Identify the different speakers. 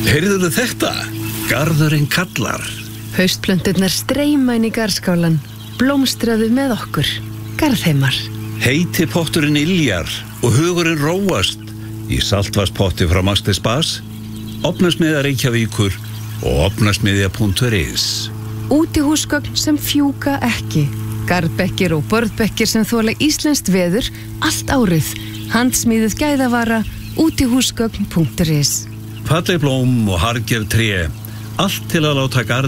Speaker 1: Heyrðuðu þetta? Garðurinn kallar.
Speaker 2: Haustplönturnar streyma inn í garðskálan. Blómstraðu með okkur. Garðheimar.
Speaker 1: Heiti potturinn yljar og hugurinn róast í saltvarspotti frá Maxti Spas, Ofnasmiðja Reykjavíkur og ofnasmiðja.is.
Speaker 2: Útihúsgögn sem fjúka ekki. Garðbekkir og borðbekkir sem þola íslenskt veður allt árið. Handsmíðuð gæðavara. Útihúsgögn.is.
Speaker 1: Falleg blóm og harðgerð tré. Allt til að láta garð